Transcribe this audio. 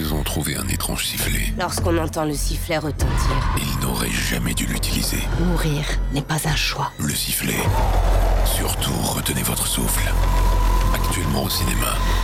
Ils ont trouvé un étrange sifflet. Lorsqu'on entend le sifflet retentir, Ils n'auraient jamais dû l'utiliser. mourir n'est pas un choix. Le sifflet. Surtout, retenez votre souffle. Actuellement au cinéma.